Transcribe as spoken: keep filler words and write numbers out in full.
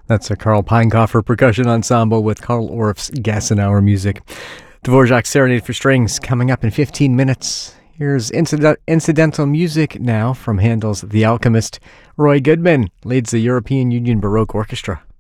That's a Karl Pinekoffer Percussion Ensemble with Carl Orff's Gassenauer music. Dvorak's Serenade for Strings coming up in fifteen minutes. Here's incident- incidental music now from Handel's The Alchemist. Roy Goodman leads the European Union Baroque Orchestra.